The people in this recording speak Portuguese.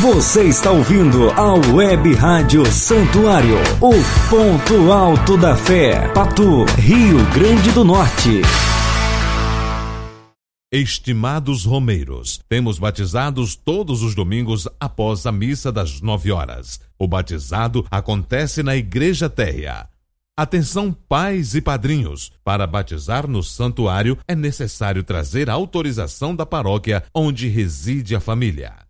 Você está ouvindo a Web Rádio Santuário, o ponto alto da fé, Patu, Rio Grande do Norte. Estimados romeiros, temos batizados todos os domingos após a missa das 9 horas. O batizado acontece na Igreja Térrea. Atenção, pais e padrinhos! Para batizar no santuário é necessário trazer autorização da paróquia onde reside a família.